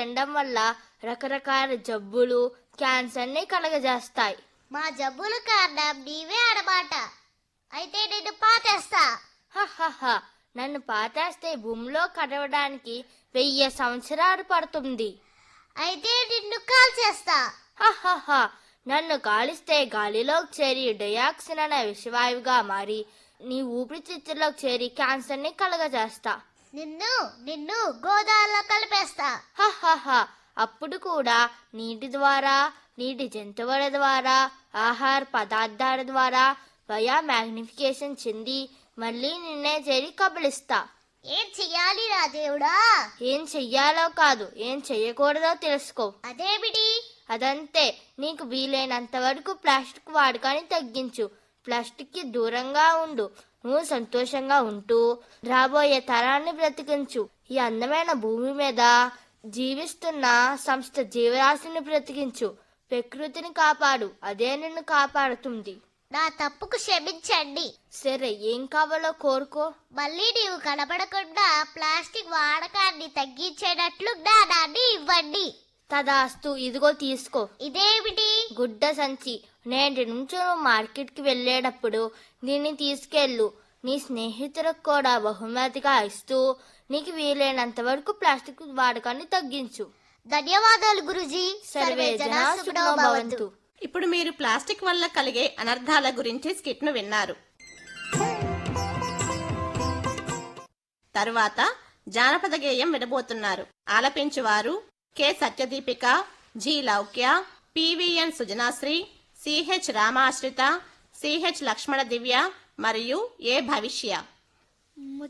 తినడం వల్ల రకరకాల జబ్బులు, క్యాన్సర్ని కలగజేస్తాయి. మా జబ్బుల కారణం నీవే అన్నమాట. అయితే నేను పాటేస్తా. హహహ, నన్ను పాతేస్తే భూమిలో కడవడానికి 1000 సంవత్సరాలు పడుతుంది. అయితే నిన్ను కాల్చేస్తా. హహహ, నన్ను కాలిస్తే గాలిలోకి చేరి డయాక్సిన్ అనే విషవాయువుగా మారి నీ ఊపిరితిత్తుల్లోకి చేరి క్యాన్సర్ని కలగజేస్తా. నిన్ను నిన్ను గోదావరిలో కలిపేస్తా. హహహ, అప్పుడు కూడా నీటి ద్వారా, నీటి జంతువుల ద్వారా, ఆహార పదార్థాల ద్వారా వయా మ్యాగ్నిఫికేషన్ చెంది మళ్ళీ నిన్నే చేరి కబలిస్తా. ఏం చెయ్యాలి రా దేవుడా? ఏం చెయ్యాలో కాదు, ఏం చెయ్యకూడదో తెలుసుకో. అదేమిటి? అదంతే. నీకు వీలైనంత వరకు ప్లాస్టిక్ వాడకాన్ని తగ్గించు. ప్లాస్టిక్కి దూరంగా ఉండు. నువ్వు సంతోషంగా ఉంటూ రాబోయే తరాన్ని బ్రతికించు. ఈ అందమైన భూమి మీద జీవిస్తున్న సంస్థ జీవరాశిని బ్రతికించు. ప్రకృతిని కాపాడు, అదే నిన్ను కాపాడుతుంది. నా తప్పుకు క్షమించండి. సరే, ఏం కావాలో కోరుకో. మళ్ళీ నీవు కనబడకుండా ప్లాస్టిక్ వాడకాన్ని తగ్గించేటట్లు జ్ఞానాన్ని ఇవ్వండి. తదాస్తు. ఇదిగో తీసుకో. ఇదేమిటి? గుడ్డ సంచి. నేటి నుంచి నువ్వు మార్కెట్కి వెళ్ళేటప్పుడు దీన్ని తీసుకెళ్ళు. నీ స్నేహితులకు కూడా బహుమతిగా ఇస్తూ నీకు వీలైనంత వరకు ప్లాస్టిక్ వాడకాన్ని తగ్గించు. ధన్యవాదాలు గురుజీ. సర్వే జనా సుఖినో భవంతు. ఇప్పుడు మీరు ప్లాస్టిక్ వల్ల కలిగే అనర్థాల గురించి స్కిట్ ను విన్నారు. తరువాత జానపద గేయం వినబోతున్నారు. ఆలపించువారు K సత్యదీపిక, G Loukya, PVN సుజనాశ్రీ, CH రామాశ్రిత, CH లక్ష్మణ దివ్య మరియు ఏ భవిష్య.